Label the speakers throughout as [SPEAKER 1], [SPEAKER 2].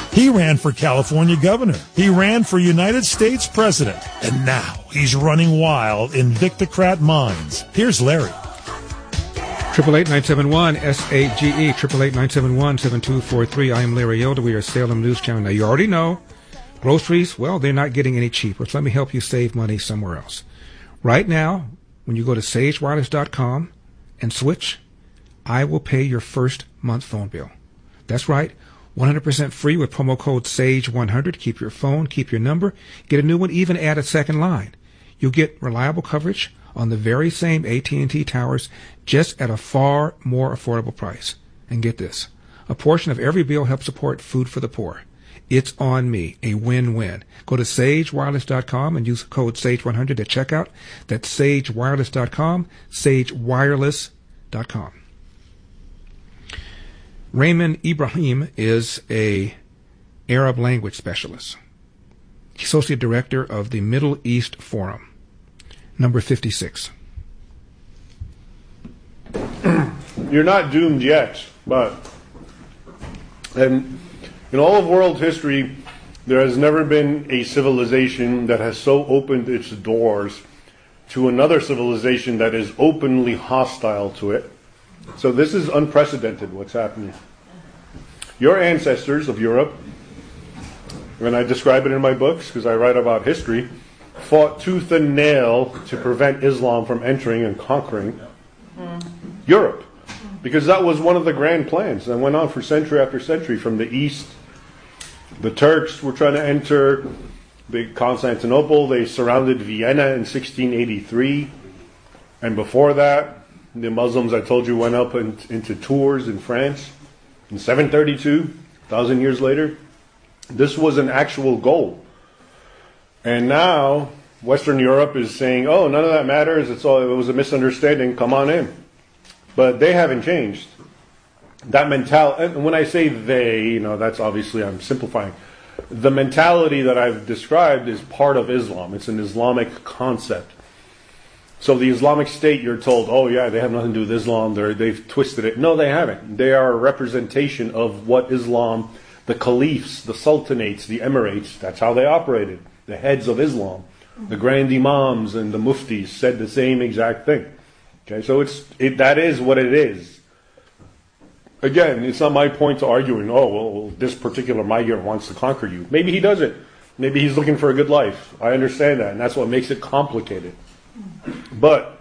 [SPEAKER 1] He ran for California governor. He ran for United States president. And now he's running wild in Victocrat minds. Here's Larry.
[SPEAKER 2] 888-971-SAGE, 888-971-7243. I am Larry Elder. We are Salem News Channel. Now, you already know, groceries, well, they're not getting any cheaper. So let me help you save money somewhere else. Right now, when you go to sagewireless.com and switch, I will pay your first month phone bill. That's right, 100% free with promo code SAGE100. Keep your phone, keep your number, get a new one, even add a second line. You'll get reliable coverage on the very same AT&T towers, just at a far more affordable price. And get this, a portion of every bill helps support Food for the Poor. It's on me, a win-win. Go to sagewireless.com and use code SAGE100 at checkout. That's sagewireless.com, sagewireless.com. Raymond Ibrahim is a Arab language specialist. He's Associate Director of the Middle East Forum, number 56.
[SPEAKER 3] You're not doomed yet, but in all of world history, there has never been a civilization that has so opened its doors to another civilization that is openly hostile to it. So this is unprecedented, what's happening. Your ancestors of Europe, when I describe it in my books, because I write about history, fought tooth and nail to prevent Islam from entering and conquering Europe. Because that was one of the grand plans that went on for century after century. From the east, the Turks were trying to enter Constantinople. They surrounded Vienna in 1683. And before that, the Muslims, I told you, went up into Tours in France in 732, 1,000 years later. This was an actual goal. And now Western Europe is saying, oh, none of that matters. It was a misunderstanding. Come on in. But they haven't changed. That mentality, and when I say they, that's obviously, I'm simplifying. The mentality that I've described is part of Islam. It's an Islamic concept. So the Islamic State, you're told, oh yeah, they have nothing to do with Islam, they've twisted it. No, they haven't. They are a representation of what Islam, the caliphs, the sultanates, the emirates, that's how they operated. The heads of Islam, the grand imams and the muftis said the same exact thing. Okay, so that is what it is. Again, it's not my point to arguing, oh, well, this particular migrant wants to conquer you. Maybe he does it. Maybe he's looking for a good life. I understand that, and that's what makes it complicated. But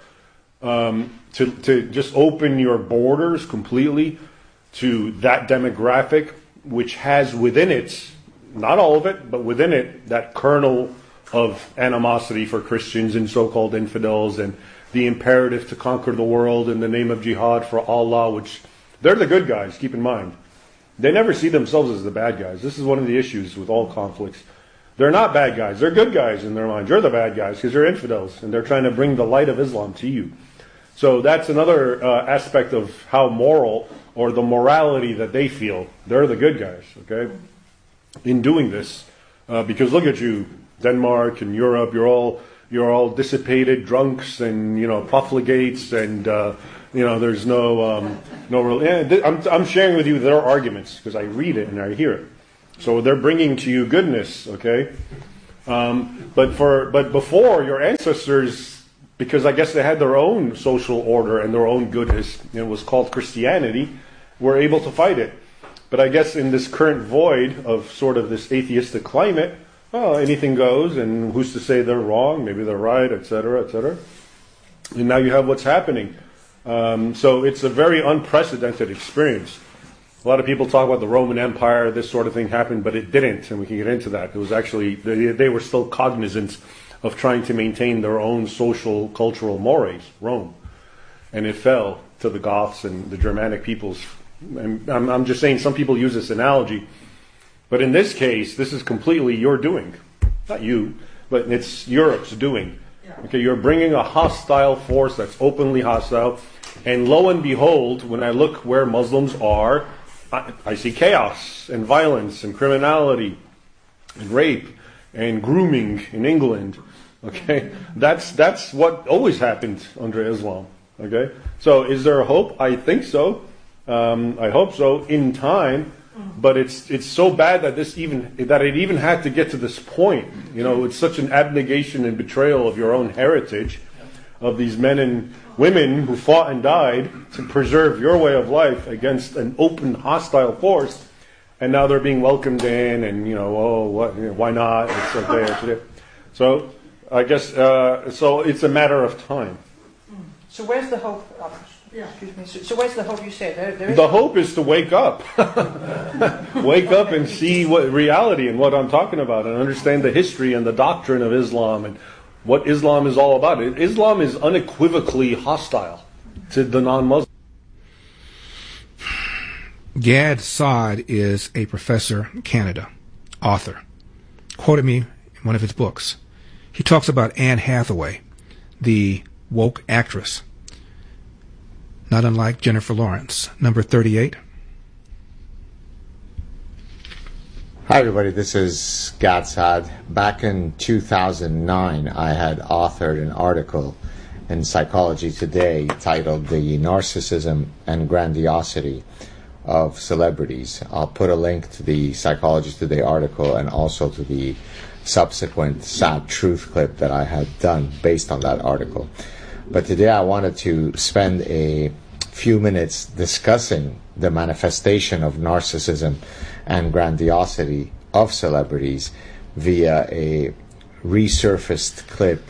[SPEAKER 3] to just open your borders completely to that demographic, which has within it, not all of it, but within it, that kernel of animosity for Christians and so-called infidels, and the imperative to conquer the world in the name of jihad for Allah, which they're the good guys, keep in mind. They never see themselves as the bad guys. This is one of the issues with all conflicts. They're not bad guys. They're good guys in their minds. You're the bad guys because you're infidels, and they're trying to bring the light of Islam to you. So that's another aspect of how moral, or the morality that they feel. They're the good guys, okay, in doing this. Because look at you, Denmark and Europe, you're all dissipated drunks and, profligates, and, there's no real... I'm sharing with you their arguments because I read it and I hear it. So they're bringing to you goodness, okay? But before, your ancestors, because I guess they had their own social order and their own goodness, it was called Christianity, were able to fight it. But I guess in this current void of sort of this atheistic climate, well, anything goes, and who's to say they're wrong? Maybe they're right, etc., etc. And now you have what's happening. So it's a very unprecedented experience. A lot of people talk about the Roman Empire, this sort of thing happened, but it didn't, and we can get into that. It was actually, they were still cognizant of trying to maintain their own social, cultural mores, Rome. And it fell to the Goths and the Germanic peoples. And I'm just saying, some people use this analogy, but in this case, this is completely your doing. Not you, but it's Europe's doing. Okay, you're bringing a hostile force that's openly hostile, and lo and behold, when I look where Muslims are, I see chaos and violence and criminality and rape and grooming in England. Okay, that's what always happened under Islam. Okay, so is there a hope? I think so. I hope so. In time, But it's so bad that it even had to get to this point. You know, it's such an abnegation and betrayal of your own heritage, of these men and women who fought and died to preserve your way of life against an open, hostile force, and now they're being welcomed in, and why not? It's okay. So I guess so. It's a matter of time.
[SPEAKER 4] So where's the hope? Excuse me. So where's the hope? You say there is
[SPEAKER 3] the hope is to wake up, wake up and see what reality and what I'm talking about, and understand the history and the doctrine of Islam and what Islam is all about. Islam is unequivocally hostile to the non-Muslims.
[SPEAKER 2] Gad Saad is a professor in Canada, author. Quoted me in one of his books. He talks about Anne Hathaway, the woke actress, not unlike Jennifer Lawrence. Number 38.
[SPEAKER 5] Hi everybody, this is Gad Saad. Back in 2009, I had authored an article in Psychology Today titled The Narcissism and Grandiosity of Celebrities. I'll put a link to the Psychology Today article and also to the subsequent Sad Truth clip that I had done based on that article. But today I wanted to spend a few minutes discussing the manifestation of narcissism and grandiosity of celebrities via a resurfaced clip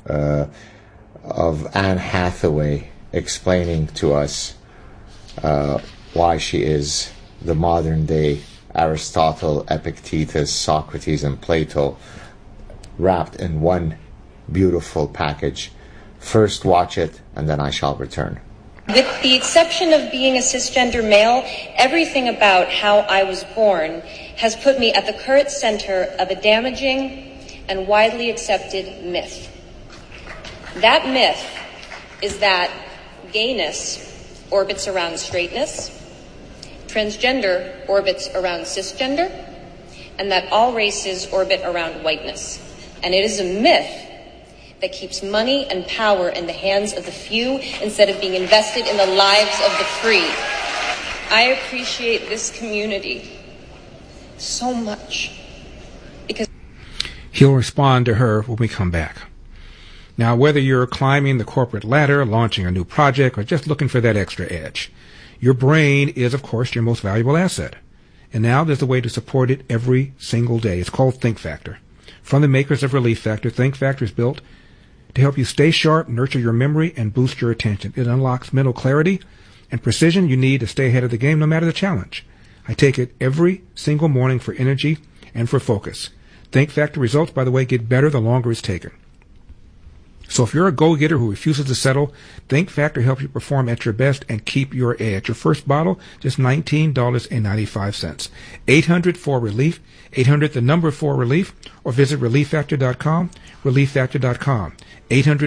[SPEAKER 5] of Anne Hathaway explaining to us why she is the modern day Aristotle, Epictetus, Socrates, and Plato wrapped in one beautiful package. First watch it, and then I shall return.
[SPEAKER 6] With the exception of being a cisgender male, everything about how I was born has put me at the current center of a damaging and widely accepted myth. That myth is that gayness orbits around straightness, transgender orbits around cisgender, and that all races orbit around whiteness. And it is a myth that keeps money and power in the hands of the few instead of being invested in the lives of the free. I appreciate this community so much because
[SPEAKER 2] He'll respond to her when we come back. Now, whether you're climbing the corporate ladder, launching a new project, or just looking for that extra edge, your brain is, of course, your most valuable asset. And now there's a way to support it every single day. It's called Think Factor. From the makers of Relief Factor, Think Factor is built to help you stay sharp, nurture your memory, and boost your attention. It unlocks mental clarity and precision you need to stay ahead of the game no matter the challenge. I take it every single morning for energy and for focus. Think Factor results, by the way, get better the longer it's taken. So if you're a go-getter who refuses to settle, Think Factor helps you perform at your best and keep your edge. Your first bottle, just $19.95. 800-4-RELIEF, 800-4-RELIEF, or visit ReliefFactor.com, ReliefFactor.com.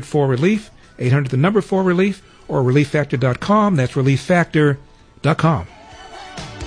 [SPEAKER 2] 800-4-RELIEF, 800-4-RELIEF, or ReliefFactor.com. That's ReliefFactor.com.